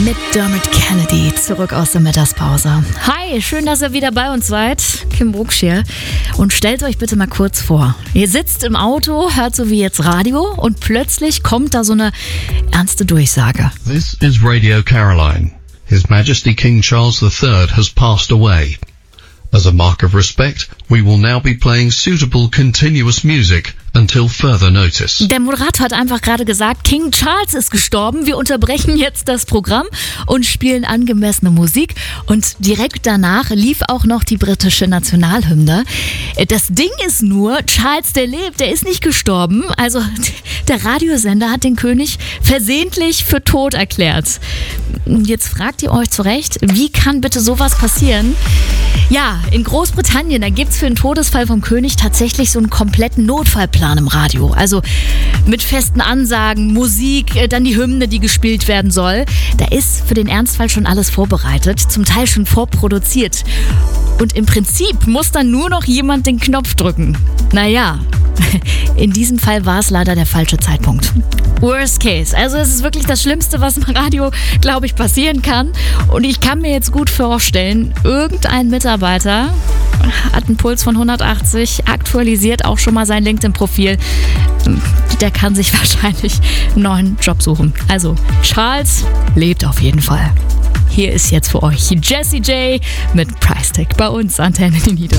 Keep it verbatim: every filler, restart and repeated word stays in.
mit Dermot Kennedy zurück aus der Mittagspause. Hi, schön, dass ihr wieder bei uns seid. Kim Brooks hier. Und stellt euch bitte mal kurz vor. Ihr sitzt im Auto, hört so wie jetzt Radio und plötzlich kommt da so eine ernste Durchsage. This is Radio Caroline. His Majesty King Charles the Third has passed away. As a mark of respect, we will now be playing suitable continuous music until further notice. Der Moderator hat einfach gerade gesagt, King Charles ist gestorben. Wir unterbrechen jetzt das Programm und spielen angemessene Musik. Und direkt danach lief auch noch die britische Nationalhymne. Das Ding ist nur, Charles, der lebt, der ist nicht gestorben. Also der Radiosender hat den König versehentlich für tot erklärt. Jetzt fragt ihr euch zurecht, wie kann bitte sowas passieren? Ja, in Großbritannien, da gibt es für den Todesfall vom König tatsächlich so einen kompletten Notfallplan im Radio. Also mit festen Ansagen, Musik, dann die Hymne, die gespielt werden soll. Da ist für den Ernstfall schon alles vorbereitet, zum Teil schon vorproduziert. Und im Prinzip muss dann nur noch jemand den Knopf drücken. Naja, in diesem Fall war es leider der falsche Zeitpunkt. Worst case. Also es ist wirklich das Schlimmste, was im Radio, glaube ich, passieren kann. Und ich kann mir jetzt gut vorstellen, irgendein Mitarbeiter hat einen Puls von hundertachtzig, aktualisiert auch schon mal sein LinkedIn-Profil. Der kann sich wahrscheinlich einen neuen Job suchen. Also Charles lebt auf jeden Fall. Hier ist jetzt für euch Jessie J mit Price Tag bei uns, Antenne Nido.